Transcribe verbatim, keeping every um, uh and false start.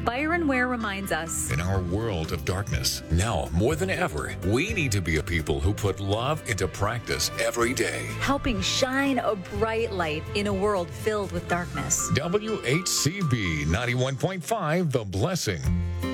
Byron Ware reminds us, in our world of darkness, now more than ever, we need to be a people who put love into practice every day. helping shine a bright light in a world filled with darkness. W H C B ninety-one point five, The Blessing.